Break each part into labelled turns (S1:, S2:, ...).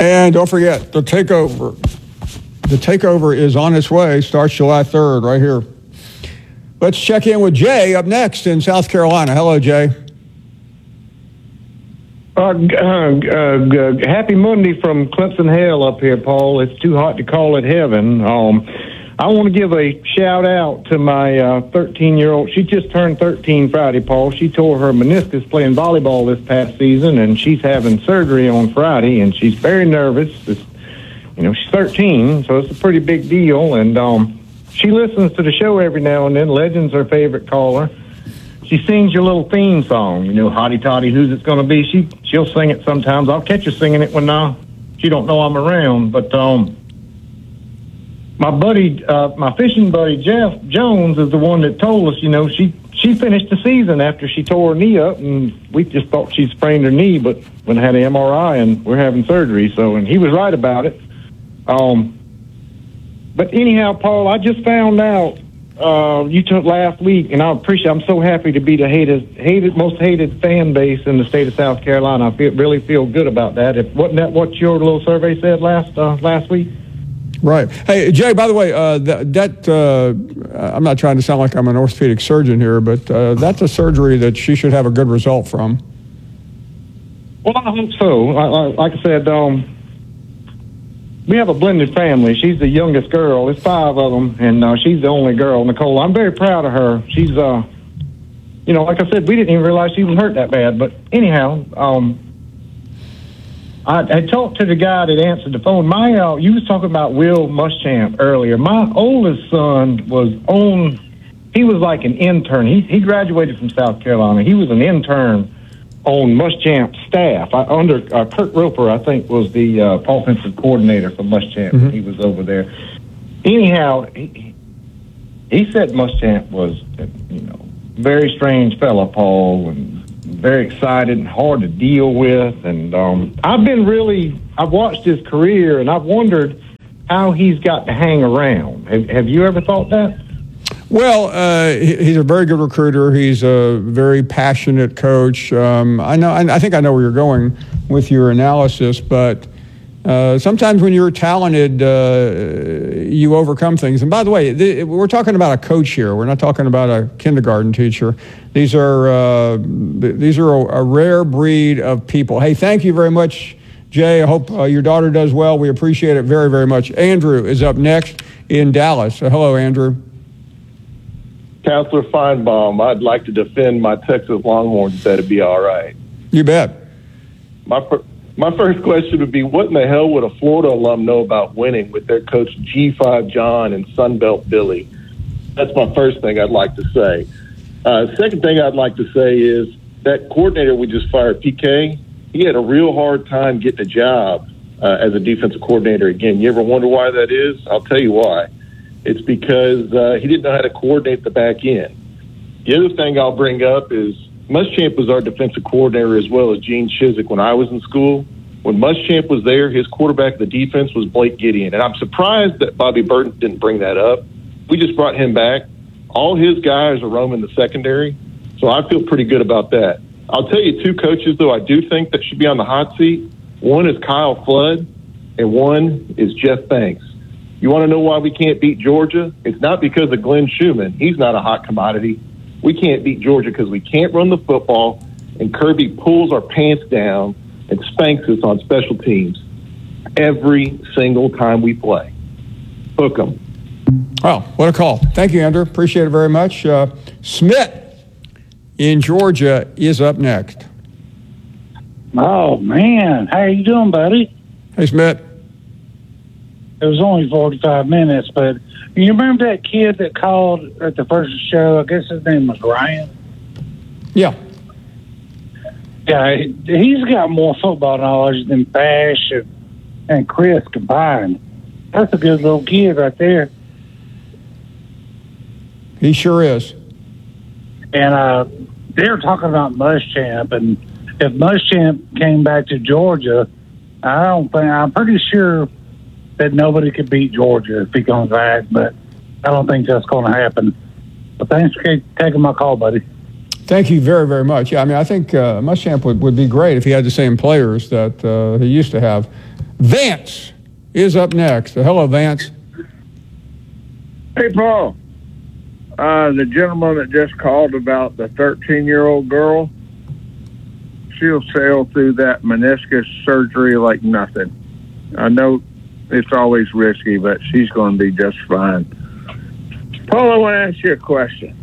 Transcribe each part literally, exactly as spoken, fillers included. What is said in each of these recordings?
S1: And don't forget, the takeover. The takeover is on its way. Starts July third right here. Let's check in with Jay up next in South Carolina. Hello, Jay.
S2: Uh, uh, uh, happy Monday from Clemson Hell up here, Paul. It's too hot to call it heaven. Um, I want to give a shout out to my uh, thirteen-year-old. She just turned thirteen Friday, Paul. She tore her meniscus playing volleyball this past season, and she's having surgery on Friday, and she's very nervous. It's, you know, she's thirteen, so it's a pretty big deal, and um, she listens to the show every now and then. Legend's her favorite caller. She sings your little theme song, you know, Hotty Toddy, who's it's going to be. She, she'll sing it sometimes. I'll catch her singing it when uh, she don't know I'm around. But um, my buddy, uh, my fishing buddy, Jeff Jones, is the one that told us, you know, she, she finished the season after she tore her knee up, and we just thought she sprained her knee, but when I had an M R I, and we're having surgery. So, and he was right about it. Um, but anyhow, Paul, I just found out, Uh, you took last week, and I appreciate. I'm so happy to be the hated, hated, most hated fan base in the state of South Carolina. I feel really feel good about that. If wasn't that what your little survey said last uh, last week?
S1: Right. Hey, Jay. By the way, uh, that, that uh, I'm not trying to sound like I'm an orthopedic surgeon here, but uh, that's a surgery that she should have a good result from.
S2: Well, I hope so. Like, like I said, um, we have a blended family. She's the youngest girl. There's five of them, and uh, she's the only girl, Nicole. I'm very proud of her. She's, uh, you know, like I said, we didn't even realize she was hurt that bad. But anyhow, um, I, I talked to the guy that answered the phone. My, uh, you was talking about Will Muschamp earlier. My oldest son was on. He was like an intern. He he graduated from South Carolina. He was an intern on Muschamp's staff. I, under uh, Kurt Roper, I think, was the uh, offensive coordinator for Muschamp. Mm-hmm. He was over there. Anyhow, he, he said Muschamp was, you know, very strange fella, Paul, and very excited and hard to deal with. And um, I've been really, I've watched his career, and I've wondered how he's got to hang around. Have, have you ever thought that?
S1: Well, uh, he's a very good recruiter. He's a very passionate coach. Um, I know. I think I know where you're going with your analysis, but uh, sometimes when you're talented, uh, you overcome things. And by the way, th- we're talking about a coach here. We're not talking about a kindergarten teacher. These are uh, these are a, a rare breed of people. Hey, thank you very much, Jay. I hope uh, your daughter does well. We appreciate it very, very much. Andrew is up next in Dallas. Uh, hello, Andrew.
S3: Counselor Feinbaum, I'd like to defend my Texas Longhorns if that'd be all right.
S1: You bet.
S3: My fir- my first question would be, what in the hell would a Florida alum know about winning with their coach G five John and Sunbelt Billy? That's my first thing I'd like to say. Uh, second thing I'd like to say is that coordinator we just fired, P K, he had a real hard time getting a job uh, as a defensive coordinator again. You ever wonder why that is? I'll tell you why. It's because uh, he didn't know how to coordinate the back end. The other thing I'll bring up is Muschamp was our defensive coordinator as well as Gene Chizik when I was in school. When Muschamp was there, his quarterback of the defense was Blake Gideon. And I'm surprised that Bobby Burton didn't bring that up. We just brought him back. All his guys are roaming the secondary, so I feel pretty good about that. I'll tell you two coaches, though, I do think that should be on the hot seat. One is Kyle Flood, and one is Jeff Banks. You want to know why we can't beat Georgia? It's not because of Glenn Schumann. He's not a hot commodity. We can't beat Georgia because we can't run the football, and Kirby pulls our pants down and spanks us on special teams every single time we play. Hook 'em.
S1: Wow, what a call. Thank you, Andrew. Appreciate it very much. Uh, Smith in Georgia is up next.
S4: Oh, man. How you doing, buddy?
S1: Hey, Smith.
S4: It was only forty-five minutes, but you remember that kid that called at the first show? I guess his name was Ryan.
S1: Yeah.
S4: Yeah, he's got more football knowledge than Bash and, and Chris combined. That's a good little kid right there.
S1: He sure is.
S4: And uh, they were talking about Muschamp, and if Muschamp came back to Georgia, I don't think, I'm pretty sure that nobody could beat Georgia if he comes back, but I don't think that's going to happen. But thanks for taking my call, buddy.
S1: Thank you very, very much. Yeah, I mean, I think uh, Muschamp would, would be great if he had the same players that uh, he used to have. Vance is up next. So hello, Vance.
S5: Hey, Paul. Uh, the gentleman that just called about the thirteen-year-old girl, she'll sail through that meniscus surgery like nothing. I know it's always risky, but she's going to be just fine. Paul, I want to ask you a question.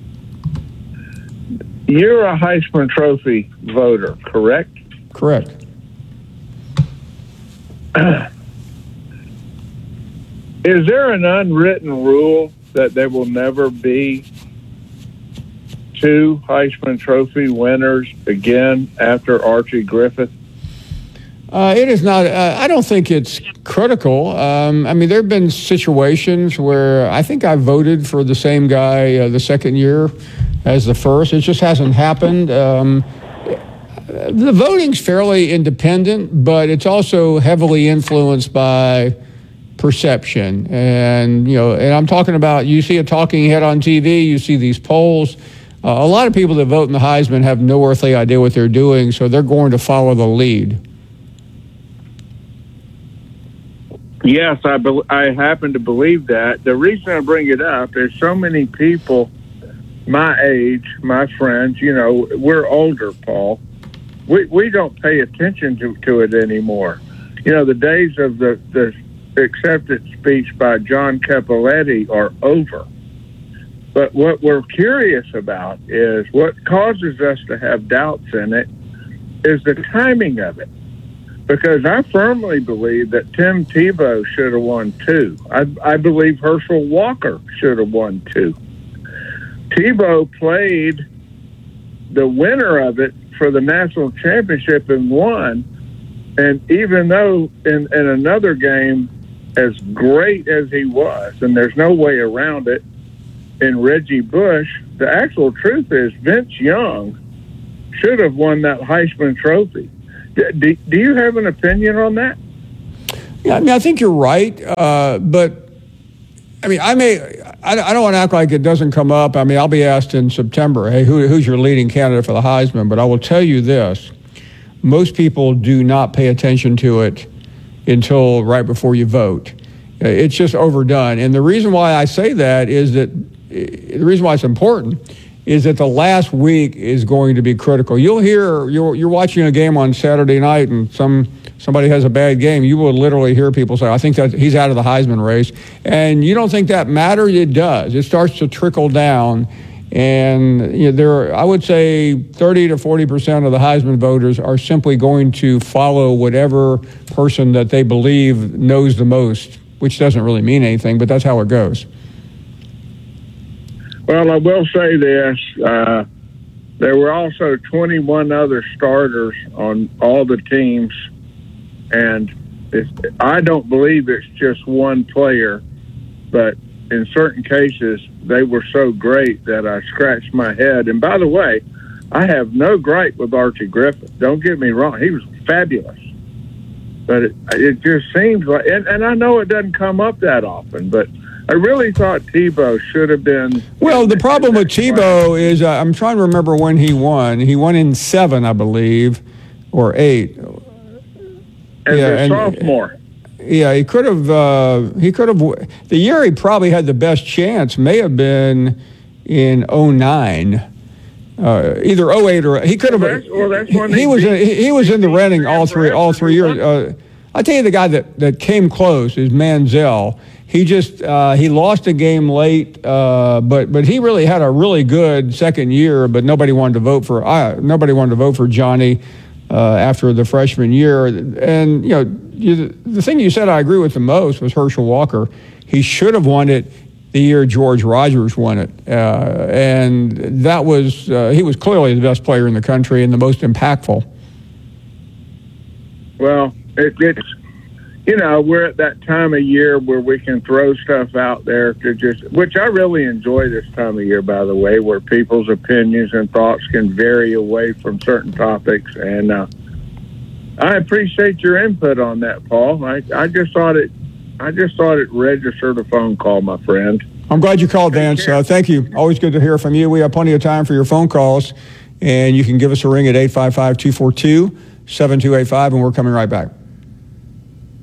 S5: You're a Heisman Trophy voter, correct?
S1: Correct.
S5: Is there an unwritten rule that there will never be two Heisman Trophy winners again after Archie Griffith?
S1: Uh, it is not, uh, I don't think it's critical. Um, I mean, there have been situations where I think I voted for the same guy uh, the second year as the first. It just hasn't happened. Um, the voting's fairly independent, but it's also heavily influenced by perception. And, you know, and I'm talking about, you see a talking head on T V, you see these polls. Uh, a lot of people that vote in the Heisman have no earthly idea what they're doing, so they're going to follow the lead.
S5: Yes, I, be- I happen to believe that. The reason I bring it up is so many people my age, my friends, you know, we're older, Paul. We we don't pay attention to, to it anymore. You know, the days of the, the acceptance speech by John Cappelletti are over. But what we're curious about is what causes us to have doubts in it is the timing of it. Because I firmly believe that Tim Tebow should have won two. I, I believe Herschel Walker should have won two. Tebow played the winner of it for the national championship and won. And even though in, in another game, as great as he was, and there's no way around it, in Reggie Bush, the actual truth is Vince Young should have won that Heisman Trophy. Do, do you have an opinion on that?
S1: Yeah, I mean, I think you're right, uh, but I mean, I may, I, I don't want to act like it doesn't come up. I mean, I'll be asked in September, hey, who, who's your leading candidate for the Heisman? But I will tell you this, most people do not pay attention to it until right before you vote. It's just overdone. And the reason why I say that is that, the reason why it's important is that the last week is going to be critical. You'll hear, you're, you're watching a game on Saturday night and some somebody has a bad game, you will literally hear people say, I think that he's out of the Heisman race. And you don't think that matters? It does. It starts to trickle down. And you know, there are, I would say thirty to forty percent of the Heisman voters are simply going to follow whatever person that they believe knows the most, which doesn't really mean anything, but that's how it goes.
S5: Well, I will say this. Uh, there were also twenty-one other starters on all the teams, and it's, I don't believe it's just one player, but in certain cases, they were so great that I scratched my head. And by the way, I have no gripe with Archie Griffith. Don't get me wrong. He was fabulous. But it, it just seems like, and, and I know it doesn't come up that often, but I really thought Tebow should have been.
S1: Well, the problem with Tebow is uh, I'm trying to remember when he won. He won in seven, I believe, or eight.
S5: As
S1: yeah,
S5: a
S1: and,
S5: sophomore.
S1: Yeah, he could have. Uh, he could have. The year he probably had the best chance may have been in oh nine. Uh, either oh eight or he could have.
S5: Well, that's, well, that's when
S1: he, he was. Beat, he, he was in the running all three. All three years. Uh, I tell you, the guy that, that came close is Manziel. He just uh, he lost a game late, uh, but but he really had a really good second year. But nobody wanted to vote for. Uh, nobody wanted to vote for Johnny uh, after the freshman year. And you know, you, the thing you said I agree with the most was Herschel Walker. He should have won it the year George Rogers won it, uh, and that was uh, he was clearly the best player in the country and the most impactful.
S5: Well, it, it's. You know, we're at that time of year where we can throw stuff out there to just, which I really enjoy this time of year, by the way, where people's opinions and thoughts can vary away from certain topics. And uh, I appreciate your input on that, Paul. I, I just thought it, I just thought it registered a phone call, my friend.
S1: I'm glad you called, Vance. Uh, thank you. Always good to hear from you. We have plenty of time for your phone calls, and you can give us a ring at eight five five, two four two, seven two eight five, and we're coming right back.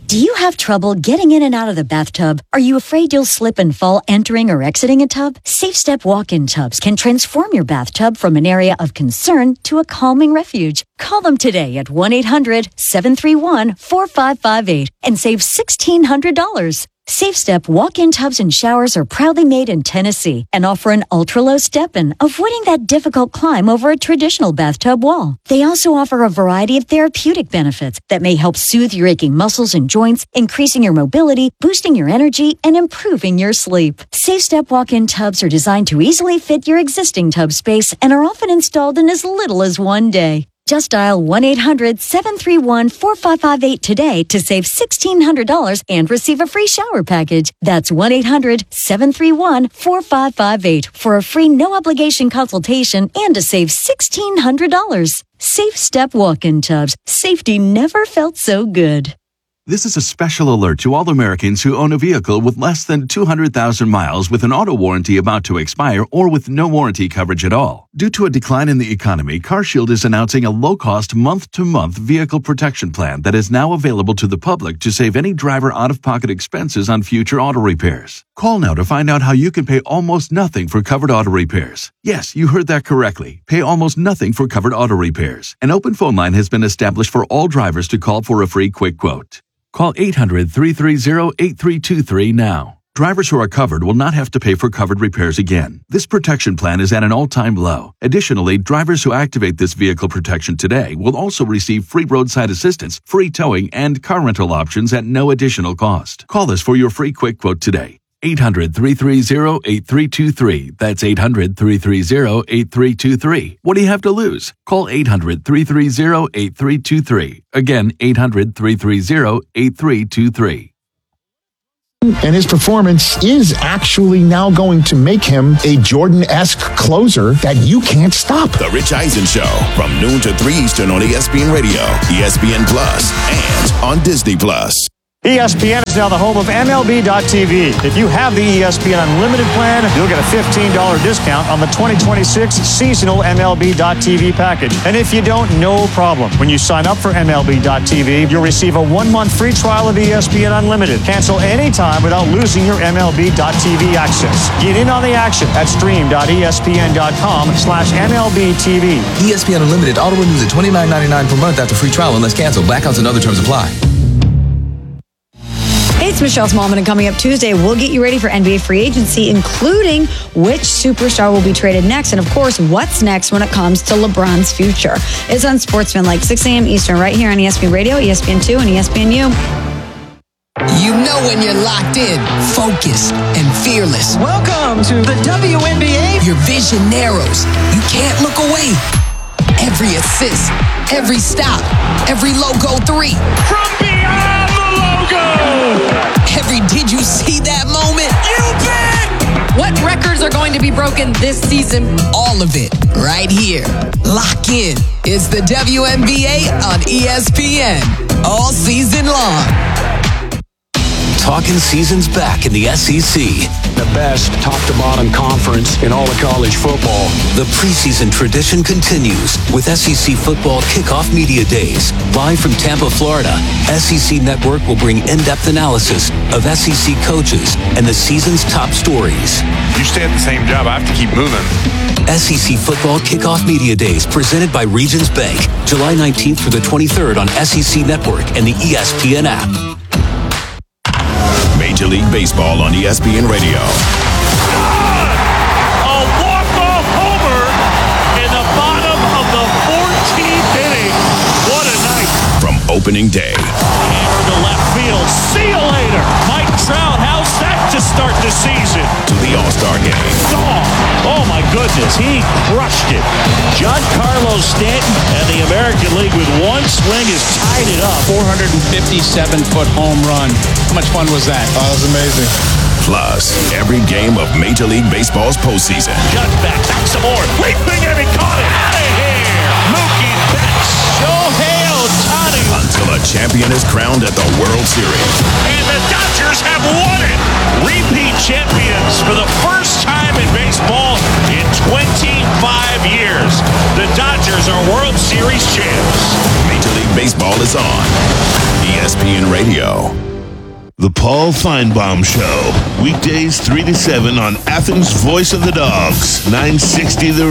S6: Do you have trouble getting in and out of the bathtub? Are you afraid you'll slip and fall entering or exiting a tub? SafeStep walk-in tubs can transform your bathtub from an area of concern to a calming refuge. Call them today at one eight hundred seven three one four five five eight and save sixteen hundred dollars. SafeStep walk-in tubs and showers are proudly made in Tennessee and offer an ultra-low step-in, avoiding that difficult climb over a traditional bathtub wall. They also offer a variety of therapeutic benefits that may help soothe your aching muscles and joints, increasing your mobility, boosting your energy, and improving your sleep. SafeStep walk-in tubs are designed to easily fit your existing tub space and are often installed in as little as one day. Just dial one eight hundred seven three one four five five eight today to save sixteen hundred dollars and receive a free shower package. That's one eight hundred seven three one four five five eight for a free no-obligation consultation and to save sixteen hundred dollars. Safe Step walk-in tubs. Safety never felt so good.
S7: This is a special alert to all Americans who own a vehicle with less than two hundred thousand miles with an auto warranty about to expire or with no warranty coverage at all. Due to a decline in the economy, CarShield is announcing a low-cost month-to-month vehicle protection plan that is now available to the public to save any driver out-of-pocket expenses on future auto repairs. Call now to find out how you can pay almost nothing for covered auto repairs. Yes, you heard that correctly. Pay almost nothing for covered auto repairs. An open phone line has been established for all drivers to call for a free quick quote. Call eight hundred three three zero eight three two three now. Drivers who are covered will not have to pay for covered repairs again. This protection plan is at an all-time low. Additionally, drivers who activate this vehicle protection today will also receive free roadside assistance, free towing, and car rental options at no additional cost. Call us for your free quick quote today. eight hundred three three zero eight three two three. That's eight hundred three three zero eight three two three. What do you have to lose? Call eight hundred three three zero eight three two three. Again, eight hundred three three zero eight three two three.
S8: And his performance is actually now going to make him a Jordan-esque closer that you can't stop.
S9: The Rich Eisen Show from noon to three Eastern on E S P N Radio, E S P N Plus, and on Disney Plus.
S10: E S P N is now the home of M L B dot T V. If you have the E S P N Unlimited plan, you'll get a fifteen dollars discount on the twenty twenty-six seasonal M L B dot T V package. And if you don't, no problem. When you sign up for M L B dot T V, you'll receive a one-month free trial of E S P N Unlimited. Cancel anytime without losing your M L B dot T V access. Get in on the action at stream dot E S P N dot com slash M L B T V.
S11: E S P N Unlimited auto renews at twenty-nine ninety-nine per month after free trial unless canceled. Blackouts and other terms apply.
S12: Hey, it's Michelle Smallman, and coming up Tuesday, we'll get you ready for N B A free agency, including which superstar will be traded next, and of course, what's next when it comes to LeBron's future. It's on Sportsman, six a.m. Eastern, right here on E S P N Radio, E S P N two, and E S P N U.
S13: You know when you're locked in, focused, and fearless.
S14: Welcome to the W N B A.
S13: Your vision narrows. You can't look away. Every assist, every stop, every logo three.
S14: From beyond the logo!
S13: Every did you see that moment?
S14: You bet!
S15: What records are going to be broken this season?
S13: All of it, right here. Lock in. It's the W N B A on E S P N. All season long.
S16: Talking seasons back in the S E C.
S17: The best top-to-bottom conference in all of college football.
S16: The preseason tradition continues with S E C Football Kickoff Media Days. Live from Tampa, Florida, S E C Network will bring in-depth analysis of S E C coaches and the season's top stories.
S18: You stay at the same job, I have to keep moving.
S16: S E C Football Kickoff Media Days presented by Regions Bank. July nineteenth through the twenty-third on S E C Network and the E S P N app.
S9: Major League Baseball on E S P N Radio.
S14: A walk-off homer in the bottom of the fourteenth inning. What a night.
S9: From opening day.
S14: Hammer to left field. See you later. Mike Trout, how's that to start the season?
S9: To the All-Star game.
S14: Oh, oh my goodness, he crushed it. Giancarlo Stanton and the American League with one swing has tied it up.
S19: four hundred fifty-seven foot home run. How much fun was that?
S17: Oh, that was amazing.
S9: Plus, every game of Major League Baseball's postseason.
S14: Cut back, back some more. Leaping and he caught it. Out of here. Mookie Betts. Shohei Ohtani.
S9: Until a champion is crowned at the World Series.
S14: And the Dodgers have won it. Repeat champions for the first time in baseball in twenty-five years. The Dodgers are World Series champs.
S9: Major League Baseball is on E S P E Radio. The Paul Feinbaum Show. Weekdays three to seven on Athens' Voice of the Dogs. nine sixty The